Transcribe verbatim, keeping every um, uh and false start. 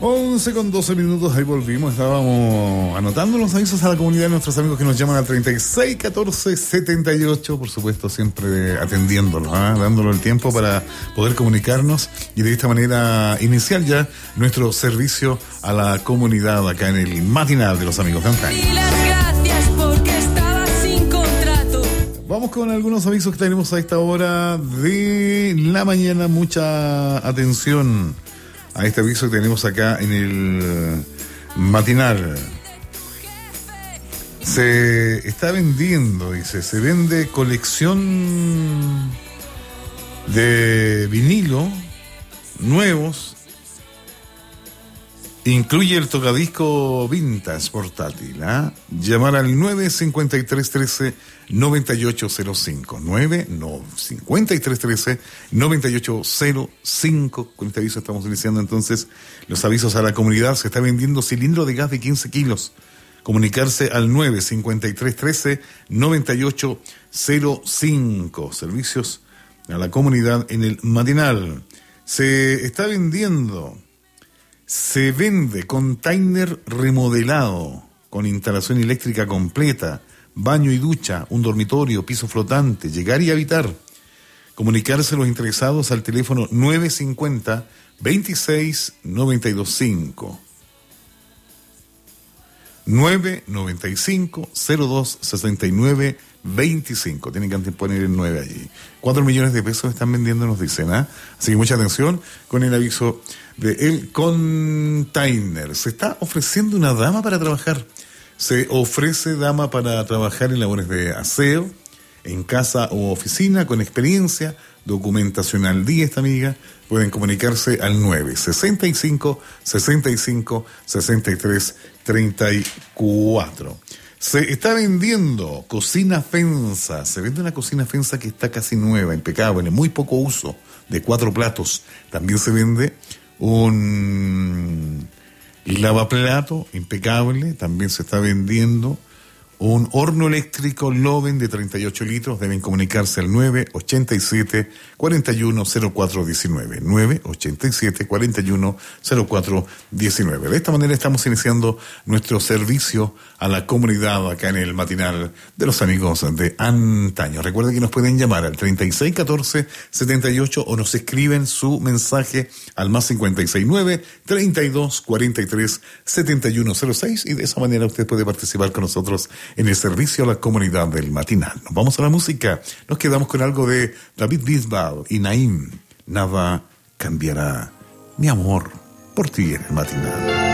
once con doce minutos, ahí volvimos. Estábamos anotando los avisos a la comunidad de nuestros amigos que nos llaman al treinta y seis catorce setenta y ocho. Por supuesto, siempre atendiéndolos, ¿eh? dándolo el tiempo para poder comunicarnos y de esta manera iniciar ya nuestro servicio a la comunidad acá en el matinal de los amigos de antaño. Vamos con algunos avisos que tenemos a esta hora de la mañana. Mucha atención a este aviso que tenemos acá en el matinal. Se está vendiendo, dice, se vende colección de vinilo nuevos. Incluye el tocadisco vintage portátil. ¿eh? Llamar al nueve cincuenta y tres trece noventa y ocho cero cinco. nueve cincuenta y tres trece noventa y ocho cero cinco. Con este aviso estamos iniciando entonces los avisos a la comunidad. Se está vendiendo cilindro de gas de quince kilos. Comunicarse al nueve cincuenta y tres trece noventa y ocho cero cinco. Servicios a la comunidad en el matinal. Se está vendiendo... Se vende container remodelado con instalación eléctrica completa, baño y ducha, un dormitorio, piso flotante, llegar y habitar. Comunicarse los interesados al teléfono nueve cincuenta veintiséis noventa y dos cinco. nueve noventa y cinco cero dos sesenta y nueve veinticinco. Tienen que poner el nueve allí. Cuatro millones de pesos están vendiendo, nos dicen, ¿ah? ¿eh? Así que mucha atención con el aviso de el container. Se está ofreciendo una dama para trabajar. Se ofrece dama para trabajar en labores de aseo, en casa o oficina, con experiencia, documentación al día, esta amiga. Pueden comunicarse al nueve sesenta y cinco sesenta y cinco sesenta y tres treinta y cuatro. Se está vendiendo cocina Fensa. Se vende una cocina Fensa que está casi nueva, impecable, muy poco uso, de cuatro platos. También se vende un lavaplato impecable. También se está vendiendo un horno eléctrico Loven de treinta y ocho litros. Deben comunicarse al nueve ochenta y siete cuarenta y uno cero cuatro diecinueve. nueve ochenta y siete cuarenta y uno cero cuatro diecinueve. De esta manera estamos iniciando nuestro servicio a la comunidad acá en el matinal de los amigos de antaño. Recuerden que nos pueden llamar al treinta y seis catorce setenta y ocho o nos escriben su mensaje al más cincuenta y seis nueve treinta y dos cuarenta y tres setenta y uno cero seis, y de esa manera usted puede participar con nosotros en el servicio a la comunidad del matinal. Nos vamos a la música. Nos quedamos con algo de David Bisbal y Naim. Nada cambiará mi amor por ti en el matinal.